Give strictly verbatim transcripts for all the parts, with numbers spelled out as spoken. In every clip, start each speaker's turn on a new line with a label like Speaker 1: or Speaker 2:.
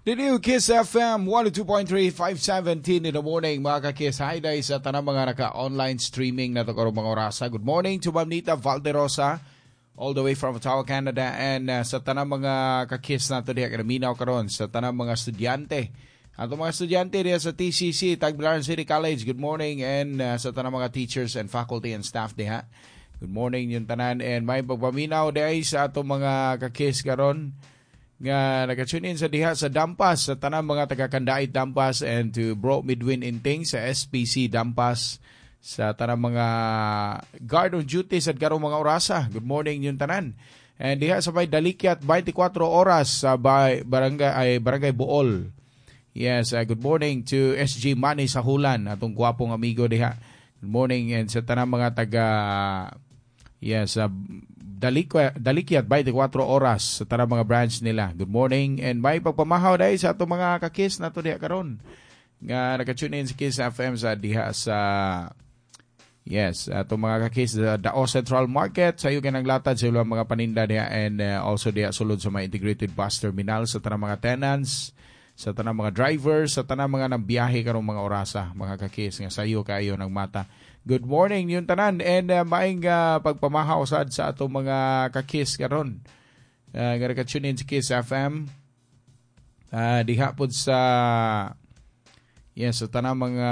Speaker 1: Diniyo Kiss F M one oh two point three, five seventeen in the morning, mga ka-Kiss. Hi day sa tanang mga naka-online streaming na ito karong mga orasa. Good morning to Ma'am Nita Valderosa, all the way from Ottawa, Canada. And uh, sa tanang mga ka-Kiss na ito diya, kanaminaw karon sa tanang mga estudyante. At mga estudyante diya sa T C C, Tagbilaran City College, good morning. And uh, sa tanang mga teachers and faculty and staff diya, good morning yung tanan. And may pagpaminaw diya sa atong mga ka-Kiss karon nga nag-tune in sa diha sa Dampas, sa tanang mga taga-Kandait Dampas, and to Bro Midwin Inting sa S P C Dampas, sa tanang mga guard on duty sa karong mga orasa. Good morning yung tanan. And diha sa may Dalikiat twenty-four oras sa bay, barangay ay barangay Bool. Yes, uh, good morning to S G Manny sa Hulan, atong gwapong amigo diha. Good morning. And sa tanang mga taga yes, uh, Dalikiat, Dalikiat twenty-four oras sa tanang mga branch nila. Good morning. And may pagpamahaw dahil sa atong mga ka-Kiss na to diha karon nga naka-tune in sa Kiss F M sa diha sa yes, atong mga ka-Kiss sa Dao Central Market, sa iyo kinaglatad sa ilang mga paninda diha, and uh, also diha sulod sa mga integrated bus terminal, sa tanang mga tenants, sa tanang mga drivers, sa tanang mga nagbiyahe karong mga orasa, mga ka-Kiss nga sa iyo kayo ng mata. Good morning yung tanan, and uh, maing uh, pagpamahaw sad sa atong mga ka-Kiss karon. Uh, nga naka-tune in sa Kiss F M. Uh, diha pod sa yes, sa tanang mga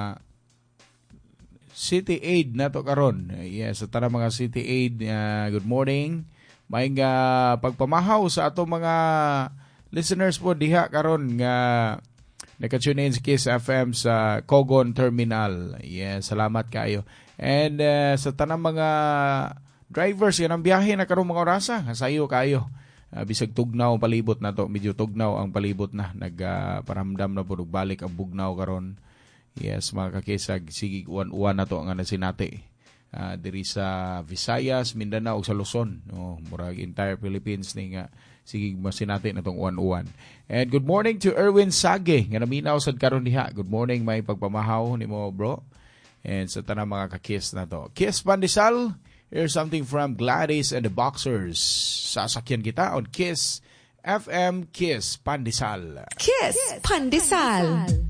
Speaker 1: City Aid nato karon. Yes, sa tanang mga City Aid, uh, good morning. Maing uh, pagpamahaw sa atong mga listeners po diha karon nga naka-tune in sa Kiss F M sa Cogon Terminal. Yes, salamat kayo. And uh, sa tanang mga drivers yan ang biyahe na karong mga orasa, sayo kayo. Uh, bisag tugnaw palibot na to, medyo tugnaw ang palibot na, nagparamdam uh, na po balik ang bugnaw karon. Yes, mga kakisag, sige uwan-uwan na to ang nasinati. Uh, diri sa Visayas, Mindanao ug sa Luzon. Oh, murag entire Philippines ni nga sige masinati na tong uwan-uwan. And good morning to Erwin Sage nga naminaw sad karon diha. Good morning, may pagpamahaw nimo bro. And sa tanang mga ka-Kiss na to. Kiss Pandesal, here's something from Gladys and the Boxers. Sasakyan kita on Kiss F M. Kiss Pandesal.
Speaker 2: Kiss Pandesal.